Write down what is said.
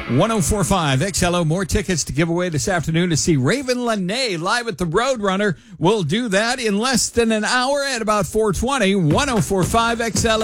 1045 XLO. More tickets to give away this afternoon to see Raven Lenae live at the Roadrunner. We'll do that in less than an hour at about 4:20. 1045 XLO.